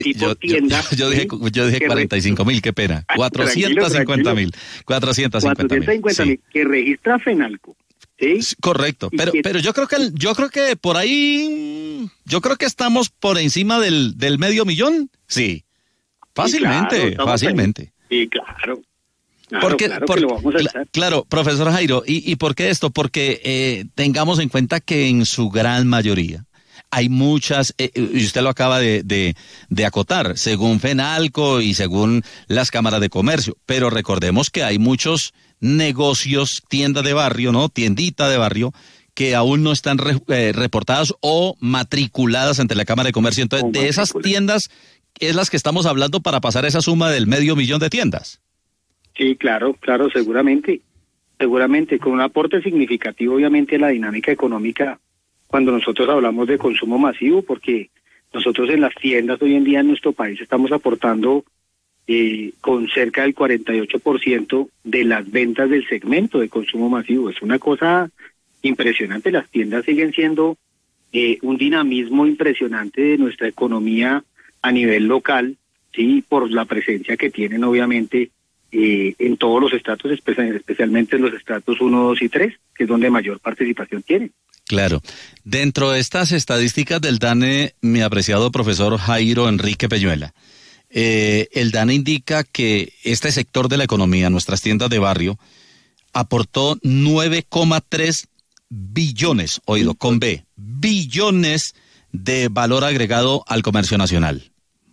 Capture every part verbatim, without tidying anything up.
tipo yo, tienda. Yo, yo dije, yo dije cuarenta y cinco mil, qué pena. cuatrocientos cincuenta mil. cuatrocientos cincuenta mil. Sí. Que registra FENALCO. ¿Sí? Correcto, pero que, pero yo creo que el, yo creo que por ahí yo creo que estamos por encima del del medio millón. Sí. Fácilmente, sí, claro, fácilmente. Sí, claro. Claro, porque, claro, por, que lo vamos a hacer. Claro, profesor Jairo, ¿y, y por qué esto? Porque eh, tengamos en cuenta que en su gran mayoría hay muchas, eh, y usted lo acaba de, de, de acotar, según FENALCO y según las cámaras de comercio, pero recordemos que hay muchos negocios, tiendas de barrio, ¿no? Tiendita de barrio, que aún no están re, eh, reportadas o matriculadas ante la Cámara de Comercio. Entonces, o de esas tiendas es las que estamos hablando para pasar esa suma del medio millón de tiendas. Sí, claro, claro, seguramente, seguramente, con un aporte significativo, obviamente, a la dinámica económica, cuando nosotros hablamos de consumo masivo, porque nosotros en las tiendas hoy en día en nuestro país estamos aportando Eh, con cerca del cuarenta y ocho por ciento de las ventas del segmento de consumo masivo. Es una cosa impresionante. Las tiendas siguen siendo eh, un dinamismo impresionante de nuestra economía a nivel local, sí, por la presencia que tienen obviamente eh, en todos los estratos, especialmente en los estratos uno, dos y tres, que es donde mayor participación tienen. Claro. Dentro de estas estadísticas del DANE, mi apreciado profesor Jairo Enrique Peñuela, Eh, el DANE indica que este sector de la economía, nuestras tiendas de barrio, aportó nueve coma tres billones, oído, con B, billones de valor agregado al comercio nacional.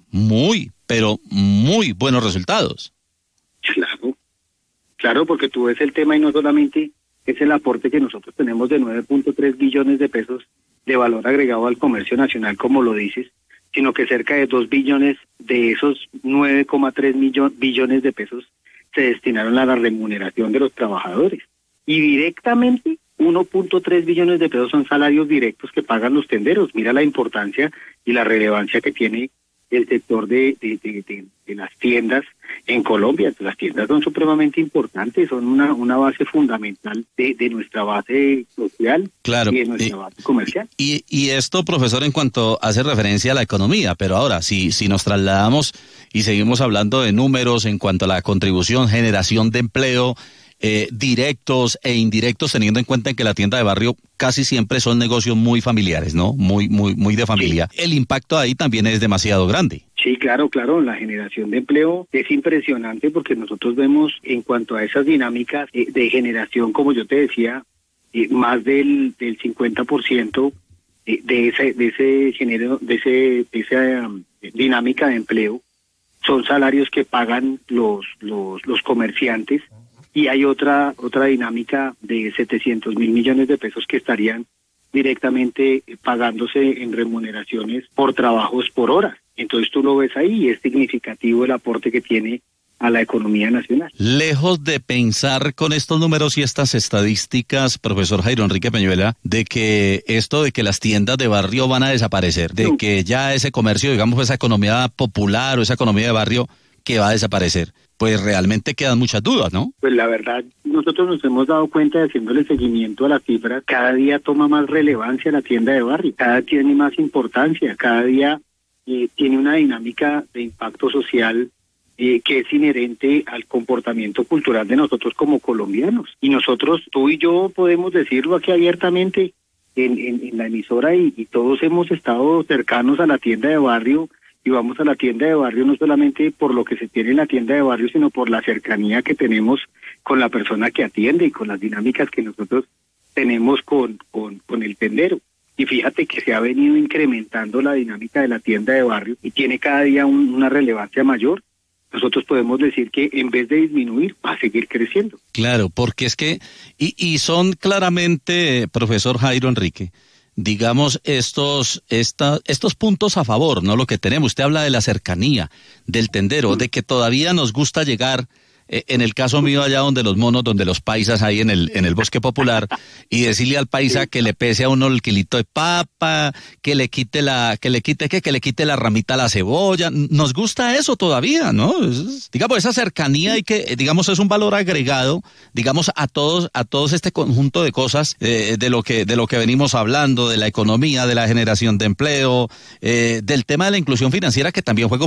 Muy, pero muy buenos resultados. Claro, claro, porque tú ves el tema y no solamente es el aporte que nosotros tenemos de nueve punto tres billones de pesos de valor agregado al comercio nacional, como lo dices, sino que cerca de dos billones de esos nueve coma tres billones de pesos se destinaron a la remuneración de los trabajadores. Y directamente uno punto tres billones de pesos son salarios directos que pagan los tenderos. Mira la importancia y la relevancia que tiene el sector de, de, de, de, de las tiendas en Colombia. Las tiendas son supremamente importantes, son una, una base fundamental de, de nuestra base social, claro, y de nuestra y, base comercial. Y, y esto, profesor, en cuanto hace referencia a la economía, pero ahora, si, si nos trasladamos y seguimos hablando de números en cuanto a la contribución, generación de empleo, eh, directos e indirectos, teniendo en cuenta que la tienda de barrio casi siempre son negocios muy familiares, ¿no? Muy, muy, muy de familia. Sí. El impacto ahí también es demasiado grande. Sí, claro, claro, la generación de empleo es impresionante porque nosotros vemos en cuanto a esas dinámicas de, de generación, como yo te decía, eh, más del, del cincuenta por ciento de, de ese, de ese género, de ese, de esa um, dinámica de empleo son salarios que pagan los, los, los comerciantes. Y hay otra otra dinámica de setecientos mil millones de pesos que estarían directamente pagándose en remuneraciones por trabajos por hora. Entonces tú lo ves ahí y es significativo el aporte que tiene a la economía nacional. Lejos de pensar con estos números y estas estadísticas, profesor Jairo Enrique Peñuela, de que esto de que las tiendas de barrio van a desaparecer, de no. que ya ese comercio, digamos, esa economía popular o esa economía de barrio que va a desaparecer, pues realmente quedan muchas dudas, ¿no? Pues la verdad, nosotros nos hemos dado cuenta de haciéndole seguimiento a las cifras, cada día toma más relevancia la tienda de barrio, cada día tiene más importancia, cada día eh, tiene una dinámica de impacto social eh, que es inherente al comportamiento cultural de nosotros como colombianos. Y nosotros, tú y yo podemos decirlo aquí abiertamente en, en, en la emisora y, y todos hemos estado cercanos a la tienda de barrio. Y vamos a la tienda de barrio no solamente por lo que se tiene en la tienda de barrio, sino por la cercanía que tenemos con la persona que atiende y con las dinámicas que nosotros tenemos con, con, con el tendero. Y fíjate que se ha venido incrementando la dinámica de la tienda de barrio y tiene cada día un, una relevancia mayor. Nosotros podemos decir que en vez de disminuir, va a seguir creciendo. Claro, porque es que, y, y son claramente, profesor Jairo Enrique, digamos, estos, esta, estos puntos a favor, ¿no? Lo que tenemos, usted habla de la cercanía, del tendero, de que todavía nos gusta llegar eh, en el caso mío allá donde los monos, donde los paisas ahí en el en el bosque popular, y decirle al paisa que le pese a uno el kilito de papa, que le quite la, que le quite qué, que le quite la ramita a la cebolla. Nos gusta eso todavía, ¿no? Es, digamos, esa cercanía y que, digamos, es un valor agregado, digamos, a todos, a todos este conjunto de cosas eh, de lo que, de lo que venimos hablando, de la economía, de la generación de empleo, eh, del tema de la inclusión financiera, que también juega